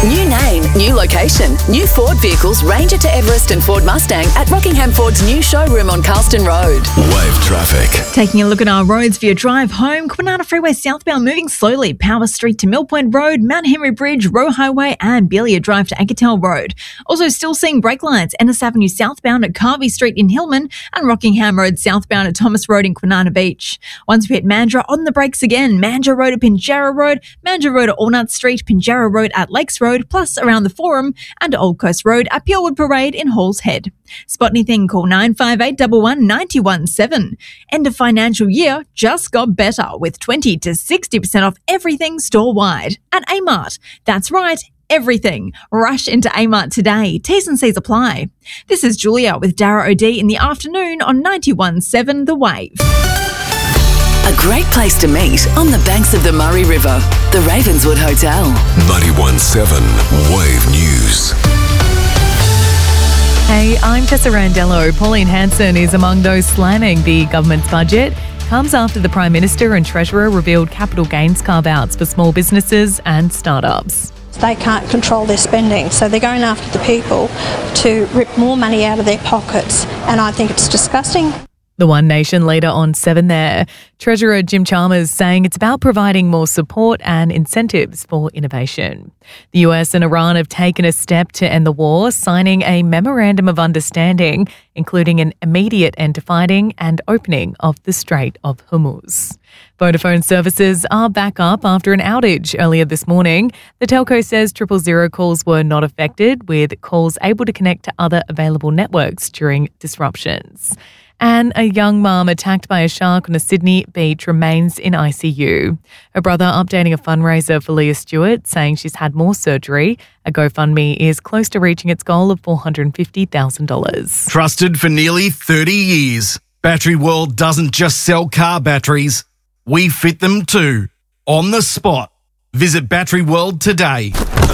New name, new location. New Ford vehicles, Ranger to Everest and Ford Mustang at Rockingham Ford's new showroom on Carlston Road. Wave traffic. Taking a look at our roads for your drive home. Kwinana Freeway southbound moving slowly. Power Street to Mill Point Road, Mount Henry Bridge, Roe Highway and Belia Drive to Agertel Road. Also still seeing brake lines. Ennis Avenue southbound at Carvey Street in Hillman and Rockingham Road southbound at Thomas Road in Kwinana Beach. Once we hit Mandurah, on the brakes again. Mandurah Road at Pinjarra Road, Mandurah Road at Allnut Street, Pinjarra Road at Lakes Road, plus around the Forum and Old Coast Road at Purewood Parade in Halls Head. Spot anything, call 958 11 917. End of financial year just got better with 20 to 60% off everything store-wide at Amart. That's right, everything. Rush into Amart today. T's and C's apply. This is Julia with Dara O'D in the afternoon on 91.7 The Wave. A great place to meet on the banks of the Murray River. The Ravenswood Hotel. 91.7 Wave News. Hey, I'm Tessa Randello. Pauline Hanson is among those slamming the government's budget. Comes after the Prime Minister and Treasurer revealed capital gains carve-outs for small businesses and startups. They can't control their spending, so they're going after the people to rip more money out of their pockets, and I think it's disgusting. The One Nation leader on 7 there. Treasurer Jim Chalmers saying it's about providing more support and incentives for innovation. The US and Iran have taken a step to end the war, signing a memorandum of understanding, including an immediate end to fighting and opening of the Strait of Hormuz. Vodafone services are back up after an outage earlier this morning. The telco says 000 calls were not affected, with calls able to connect to other available networks during disruptions. And a young mum attacked by a shark on a Sydney beach remains in ICU. Her brother updating a fundraiser for Leah Stewart, saying she's had more surgery. A GoFundMe is close to reaching its goal of $450,000. Trusted for nearly 30 years, Battery World doesn't just sell car batteries. We fit them too. On the spot. Visit Battery World today.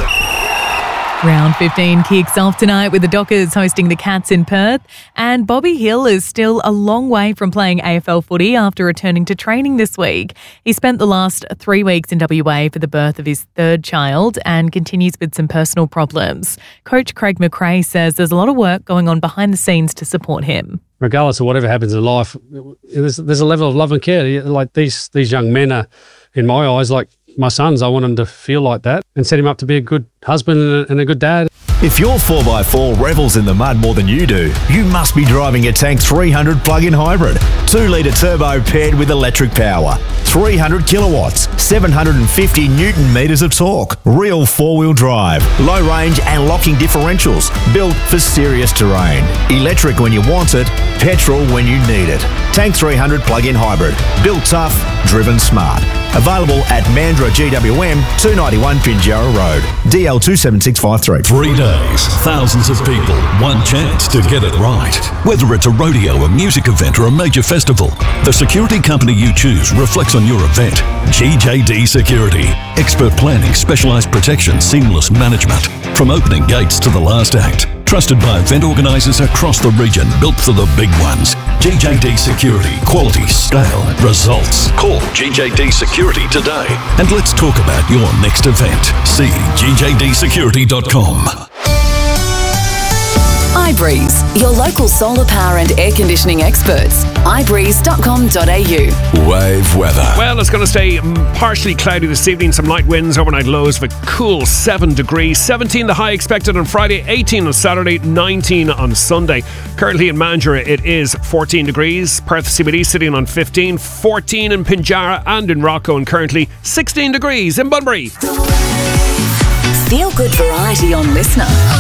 Round 15 kicks off tonight with the Dockers hosting the Cats in Perth, and Bobby Hill is still a long way from playing AFL footy after returning to training this week. He spent the last 3 weeks in WA for the birth of his third child and continues with some personal problems. Coach Craig McRae says there's a lot of work going on behind the scenes to support him. Regardless of whatever happens in life, there's a level of love and care. Like these young men are, in my eyes, like my sons. I want them to feel like that and set him up to be a good husband and a good dad. If your 4x4 revels in the mud more than you do, you must be driving a Tank 300 plug-in hybrid. 2-litre turbo paired with electric power. 300 kilowatts, 750 newton metres of torque. Real four-wheel drive. Low range and locking differentials. Built for serious terrain. Electric when you want it. Petrol when you need it. Tank 300 plug-in hybrid. Built tough, driven smart. Available at Mandurah GWM, 291 Pinjarra Road. DL 27653. 3 days, thousands of people, one chance to get it right. Whether it's a rodeo, a music event or a major festival, the security company you choose reflects on your event. GJD Security. Expert planning, specialised protection, seamless management. From opening gates to the last act. Trusted by event organisers across the region, built for the big ones. GJD Security. Quality, scale, results. Call GJD Security today and let's talk about your next event. See gjdsecurity.com. iBreeze, your local solar power and air conditioning experts. ibreeze.com.au. Wave weather. Well, it's going to stay partially cloudy this evening. Some light winds, overnight lows of a cool 7 degrees. 17 the high expected on Friday, 18 on Saturday, 19 on Sunday. Currently in Mandurah, it is 14 degrees. Perth CBD sitting on 15, 14 in Pinjarra and in Rocco, and currently 16 degrees in Bunbury. Feel good variety on Listener.